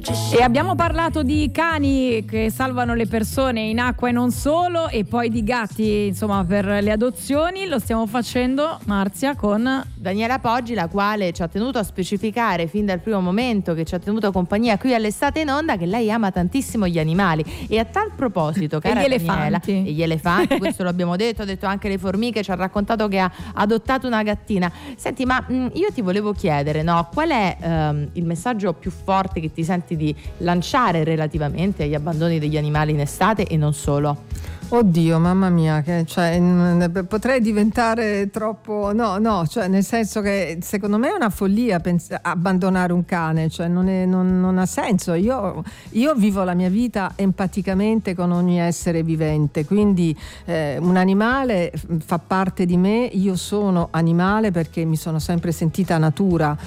E abbiamo parlato di cani che salvano le persone in acqua e non solo, e poi di gatti, insomma, per le adozioni. Lo stiamo facendo, Marzia, con Daniela Poggi, la quale ci ha tenuto a specificare fin dal primo momento che ci ha tenuto compagnia qui all'Estate in Onda che lei ama tantissimo gli animali. E a tal proposito, cara e gli Daniela, elefanti. e gli elefanti, questo lo abbiamo detto, ha detto anche le formiche, ci ha raccontato che ha adottato una gattina. Senti, ma io ti volevo chiedere, no, qual è il messaggio più forte che ti senti di lanciare relativamente agli abbandoni degli animali in estate e non solo? Oddio, mamma mia, potrei diventare troppo. No, cioè nel senso che secondo me è una follia abbandonare un cane, cioè non ha senso. Io vivo la mia vita empaticamente con ogni essere vivente, quindi un animale fa parte di me, io sono animale perché mi sono sempre sentita natura.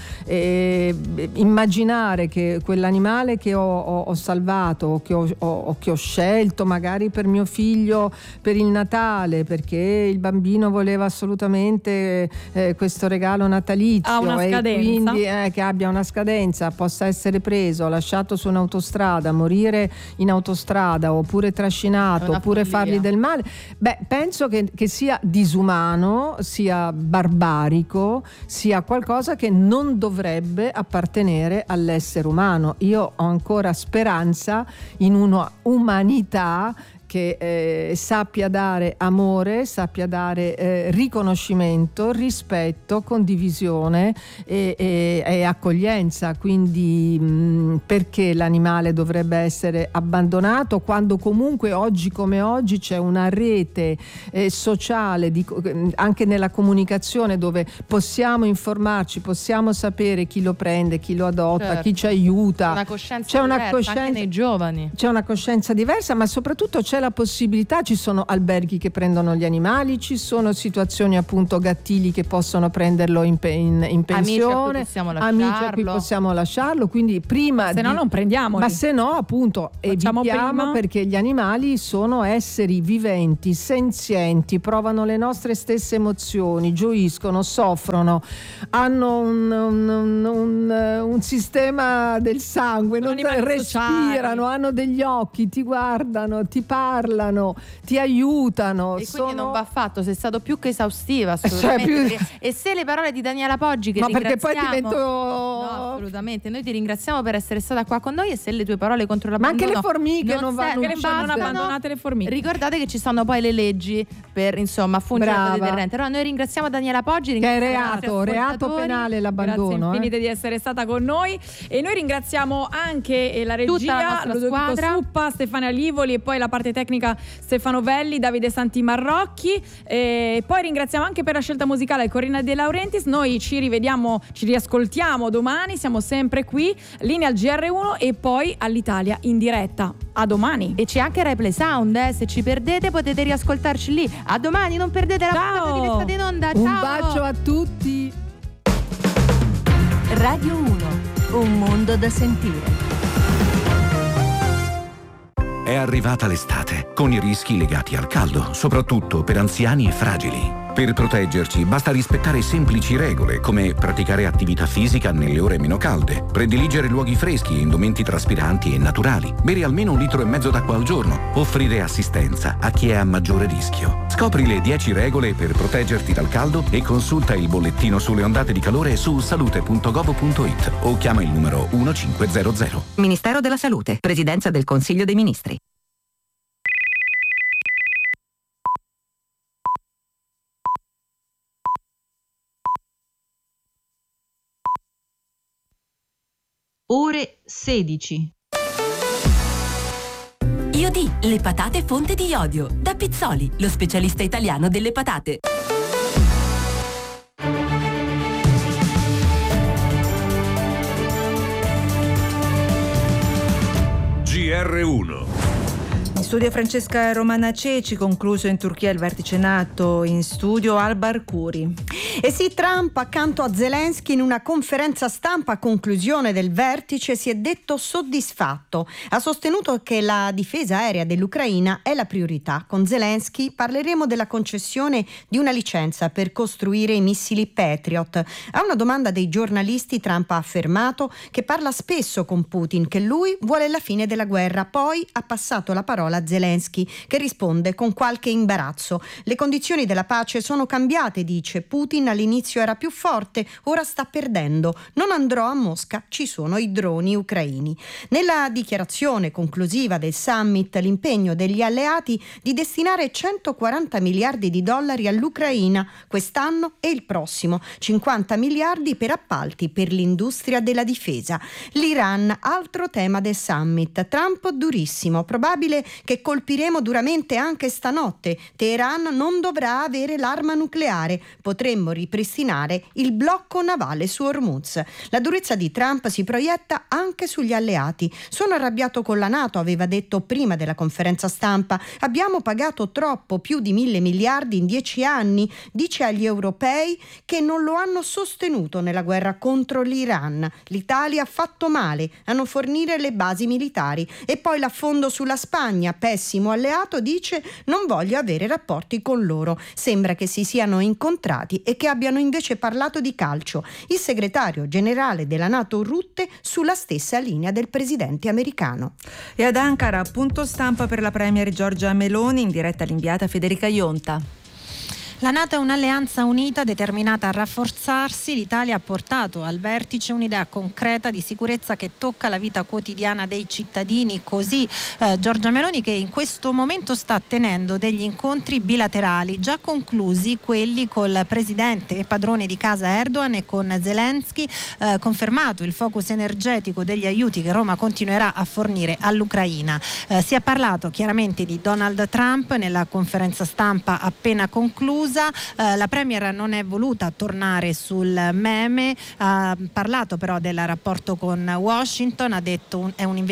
Immaginare che quell'animale che ho salvato, che ho scelto magari per mio figlio, per il Natale, perché il bambino voleva assolutamente questo regalo natalizio, ha una scadenza, e quindi che abbia una scadenza, possa essere preso, lasciato su un'autostrada, morire in autostrada, oppure trascinato, oppure fargli del male. Penso che sia disumano, sia barbarico, sia qualcosa che non dovrebbe appartenere all'essere umano. Io ho ancora speranza in una umanità che sappia dare amore, sappia dare riconoscimento, rispetto, condivisione e accoglienza. Quindi perché l'animale dovrebbe essere abbandonato quando comunque oggi come oggi c'è una rete sociale anche nella comunicazione, dove possiamo informarci, possiamo sapere chi lo prende, chi lo adotta, certo, chi ci aiuta. C'è una coscienza anche nei giovani. C'è una coscienza diversa, ma soprattutto c'è la possibilità, ci sono alberghi che prendono gli animali, ci sono situazioni appunto gattili che possono prenderlo in pensione, amici a cui possiamo lasciarlo, quindi prima se no non prendiamoli, ma se no appunto evitiamo prima, perché gli animali sono esseri viventi, senzienti, provano le nostre stesse emozioni, gioiscono, soffrono, hanno un sistema del sangue, non respirano sociali. Hanno degli occhi, ti guardano, ti parlano, ti aiutano, e quindi non va fatto, sei stato più che esaustiva assolutamente. E se le parole di Daniela Poggi, che perché poi divento no, assolutamente, noi ti ringraziamo per essere stata qua con noi, e se le tue parole contro l'abbandono, ma anche le formiche non vanno, non abbandonate le formiche, ricordate che ci sono poi le leggi per insomma fungere da deterrente. Allora noi ringraziamo Daniela Poggi, che è reato penale l'abbandono. Grazie infinite di essere stata con noi, e noi ringraziamo anche la regia, tutta la nostra squadra, Suppa, Stefania Livoli, e poi la parte tecnica Stefano Velli, Davide Santi Marrocchi, e poi ringraziamo anche per la scelta musicale Corina De Laurentiis. Noi ci rivediamo, ci riascoltiamo domani, siamo sempre qui, linea al GR1 e poi all'Italia in diretta. A domani. E c'è anche Replay Sound, se ci perdete potete riascoltarci lì. A domani, non perdete la puntata di L'Estate in Onda. Ciao. Un bacio a tutti. Radio 1, un mondo da sentire. È arrivata l'estate, con i rischi legati al caldo, soprattutto per anziani e fragili. Per proteggerci basta rispettare semplici regole, come praticare attività fisica nelle ore meno calde, prediligere luoghi freschi e indumenti traspiranti e naturali, bere almeno 1,5 litri d'acqua al giorno, offrire assistenza a chi è a maggiore rischio. Scopri le 10 regole per proteggerti dal caldo e consulta il bollettino sulle ondate di calore su salute.gov.it o chiama il numero 1500. Ministero della Salute, Presidenza del Consiglio dei Ministri. Ore 16. Iodì, le patate fonte di iodio. Da Pizzoli, lo specialista italiano delle patate. GR1. studio Francesca Romana Ceci, concluso in Turchia il vertice NATO, in studio Alba Arcuri. E sì, Trump accanto a Zelensky in una conferenza stampa a conclusione del vertice si è detto soddisfatto. Ha sostenuto che la difesa aerea dell'Ucraina è la priorità. Con Zelensky parleremo della concessione di una licenza per costruire i missili Patriot. A una domanda dei giornalisti Trump ha affermato che parla spesso con Putin, che lui vuole la fine della guerra. Poi ha passato la parola a Zelensky, che risponde con qualche imbarazzo. Le condizioni della pace sono cambiate, dice. Putin all'inizio era più forte, ora sta perdendo. Non andrò a Mosca, ci sono i droni ucraini. Nella dichiarazione conclusiva del summit, l'impegno degli alleati di destinare 140 miliardi di dollari all'Ucraina quest'anno e il prossimo, 50 miliardi per appalti per l'industria della difesa. L'Iran, altro tema del summit. Trump durissimo, probabile che colpiremo duramente anche stanotte. Teheran non dovrà avere l'arma nucleare, potremmo ripristinare il blocco navale su Hormuz. La durezza di Trump si proietta anche sugli alleati. Sono arrabbiato con la NATO, aveva detto prima della conferenza stampa. Abbiamo pagato troppo, più di 1.000 miliardi in 10 anni. Dice agli europei che non lo hanno sostenuto nella guerra contro l'Iran. L'Italia ha fatto male a non fornire le basi militari. E poi l'affondo sulla Spagna, pessimo alleato, dice non voglio avere rapporti con loro. Sembra che si siano incontrati e che abbiano invece parlato di calcio. Il segretario generale della NATO Rutte sulla stessa linea del presidente americano. E ad Ankara, punto stampa per la premier Giorgia Meloni, in diretta l'inviata Federica Ionta. La NATO è un'alleanza unita determinata a rafforzarsi. L'Italia ha portato al vertice un'idea concreta di sicurezza che tocca la vita quotidiana dei cittadini. Così Giorgia Meloni, che in questo momento sta tenendo degli incontri bilaterali, già conclusi quelli col presidente e padrone di casa Erdogan e con Zelensky, confermato il focus energetico degli aiuti che Roma continuerà a fornire all'Ucraina. Si è parlato chiaramente di Donald Trump nella conferenza stampa appena conclusa. La Premier non è voluta tornare sul meme, ha parlato però del rapporto con Washington, ha detto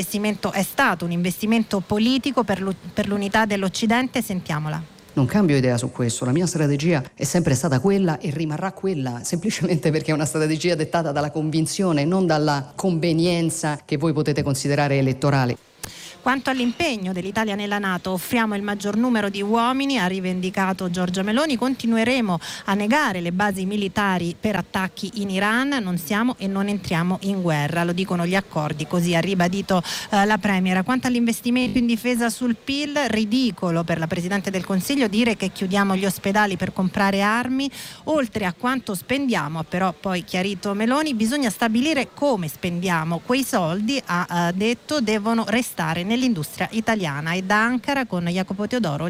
è stato un investimento politico per l'unità dell'Occidente. Sentiamola. Non cambio idea su questo, la mia strategia è sempre stata quella e rimarrà quella, semplicemente perché è una strategia dettata dalla convinzione, non dalla convenienza che voi potete considerare elettorale. Quanto all'impegno dell'Italia nella NATO, offriamo il maggior numero di uomini, ha rivendicato Giorgia Meloni. Continueremo a negare le basi militari per attacchi in Iran. Non siamo e non entriamo in guerra, lo dicono gli accordi, così ha ribadito la Premier. Quanto all'investimento in difesa sul PIL, ridicolo per la Presidente del Consiglio dire che chiudiamo gli ospedali per comprare armi. Oltre a quanto spendiamo, ha però poi chiarito Meloni, bisogna stabilire come spendiamo. Quei soldi, ha detto, devono restare nell'industria italiana. E da Ankara con Jacopo Teodoro.